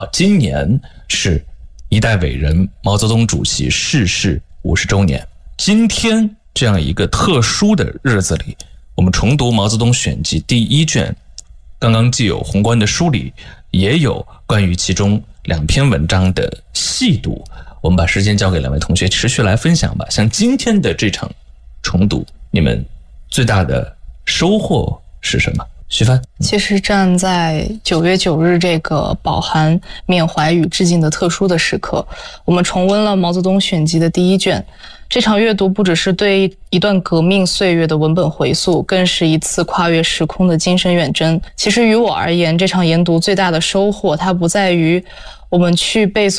今年是一代伟人毛泽东主席逝世50周年。今天这样一个特殊的日子里，我们重读《毛泽东选集》第1卷，刚刚既有宏观的梳理，也有关于其中2篇文章的细读。我们把时间交给2位同学持续来分享吧。像今天的这场重读，你们最大的收获是什么？徐帆。 其实站在9月9日这个饱含缅怀与致敬的特殊的时刻，我们重温了毛泽东选集的第1卷。这场阅读不只是对一段革命岁月的文本回溯，更是一次跨越时空的精神远征。其实于我而言，这场研读最大的收获，它不在于我们去背诵